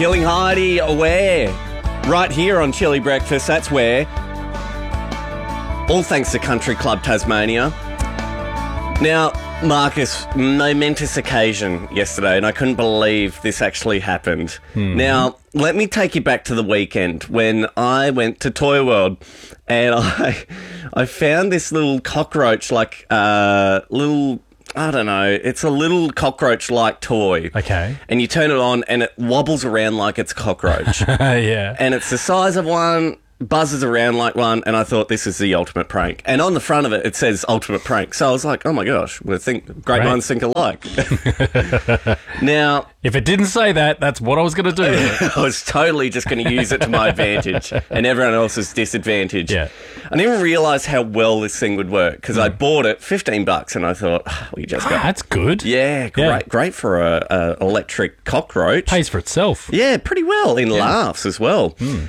Killing Heidi, where? Right here on Chili Breakfast, that's where. All thanks to Country Club Tasmania. Now, Marcus, momentous occasion yesterday, and I couldn't believe this actually happened. Now, let me take you back to the weekend when I went to Toy World, and I found this little cockroach, like little... I don't know. It's a little cockroach-like toy. Okay. And you turn it on and it wobbles around like it's a cockroach. Yeah. And it's the size of one, buzzes around like one, and I thought this is the ultimate prank. And on the front of it, it says ultimate prank. So I was like, oh my gosh, great minds think alike. Now... If it didn't say that, that's what I was going to do. I was totally just going to use it to my advantage and everyone else's disadvantage. Yeah. I didn't realise how well this thing would work because I bought it $15 and I thought, we just got... That's good. Yeah, great for a electric cockroach. Pays for itself. Yeah, pretty well in laughs as well.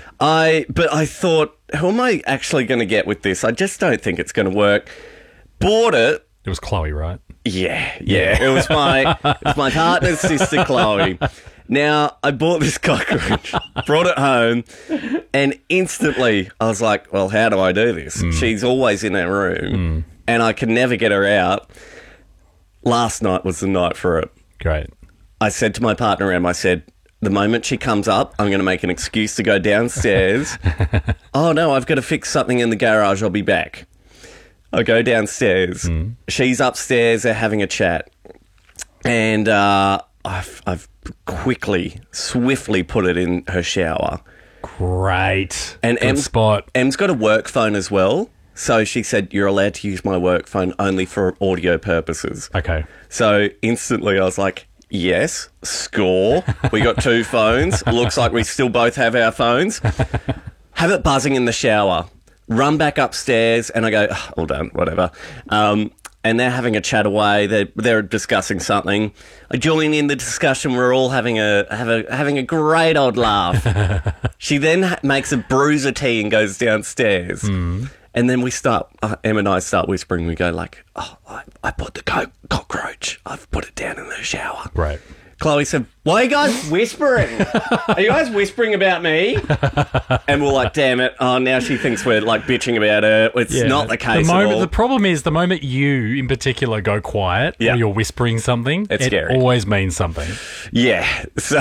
But I thought, who am I actually going to get with this? I just don't think it's going to work. Bought it. It was Chloe, right? Yeah. It was my partner's sister, Chloe. Now, I bought this cockroach, brought it home, and instantly I was like, well, how do I do this? She's always in her room, and I can never get her out. Last night was the night for it. Great. I said to my partner, Em, I said, the moment she comes up, I'm going to make an excuse to go downstairs. Oh, no, I've got to fix something in the garage. I'll be back. I go downstairs. She's upstairs. They're having a chat. And I've quickly, swiftly put it in her shower. Great. And good spot. Em's got a work phone as well. So she said, you're allowed to use my work phone only for audio purposes. Okay. So instantly I was like, yes, score. We got two phones. Looks like we still both have our phones. Have it buzzing in the shower. Run back upstairs and I go, all done, whatever. And they're having a chat away. They're discussing something. I join in the discussion. We're all having a great old laugh. She then makes a brews of tea and goes downstairs. And then we start, Em and I start whispering. We go like, oh, I put the cockroach. I've put it down in the shower. Right. Chloe said, why are you guys whispering? Are you guys whispering about me? And we're like, damn it. Oh, now she thinks we're like bitching about her. It's not the case at all. The problem is the moment you in particular go quiet or you're whispering something, it's it scary. Always means something. Yeah. So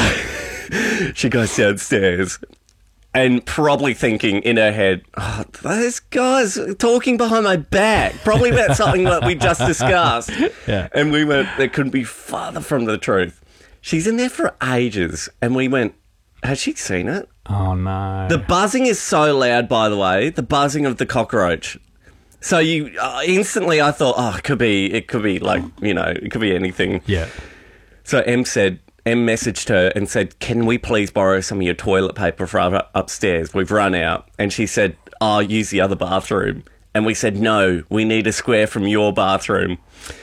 she goes downstairs and probably thinking in her head, oh, those guys are talking behind my back. Probably about something that we just discussed. Yeah. And we went, that couldn't be farther from the truth. She's in there for ages, and we went, has she seen it? Oh, no. The buzzing is so loud, by the way, the buzzing of the cockroach. So you instantly, I thought, oh, it could be like, it could be anything. Yeah. So Em messaged her and said, can we please borrow some of your toilet paper from upstairs? We've run out. And she said, oh, use the other bathroom. And we said, no, we need a square from your bathroom.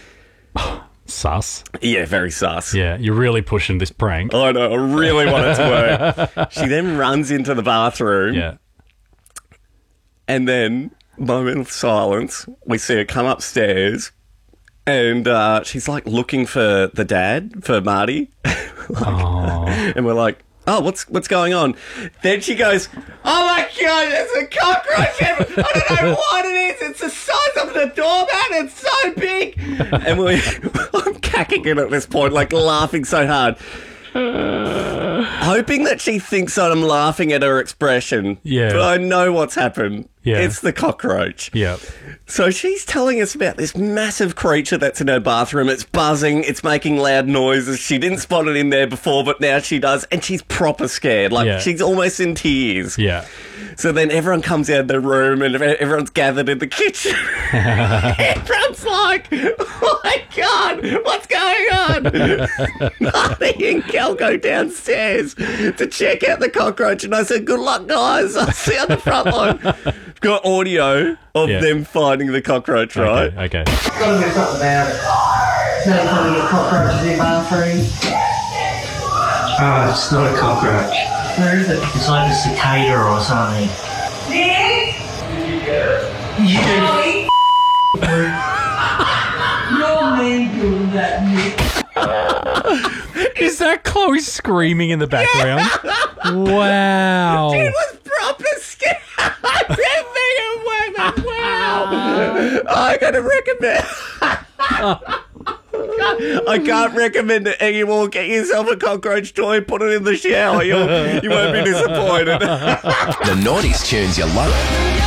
Sus. Yeah, very sus. Yeah, you're really pushing this prank. I know, I really want it to work. She then runs into the bathroom. Yeah. And then, moment of silence, we see her come upstairs and she's like looking for the dad, for Marty. And we're like, oh, what's going on? Then she goes, oh my God, there's a cockroach. I don't know what it is. It's the size of the doormat. It's so big. And I'm cacking it at this point, like laughing so hard. Hoping that she thinks that I'm laughing at her expression. Yeah. But I know what's happened. Yeah. It's the cockroach. Yeah. So she's telling us about this massive creature that's in her bathroom. It's buzzing. It's making loud noises. She didn't spot it in there before, but now she does. And she's proper scared. Like, she's almost in tears. Yeah. So then everyone comes out of the room and everyone's gathered in the kitchen. Everyone's like, oh my God, what's going on? Marty and Cal go downstairs to check out the cockroach. And I said, good luck, guys. I'll see you on the front line. I've got audio of them finding the cockroach, right? Okay. Gotta do something about it. So you're going to get cockroaches in bathroom? Oh, it's not a cockroach. Where is it? It's like a cicada or something. You're mean doing that, Nick. Is that Chloe screaming in the background? Wow. It was proper scary. Wow. I gotta recommend. I can't recommend it anymore. Get yourself a cockroach toy, put it in the shower. You won't be disappointed. The 90s tunes you love.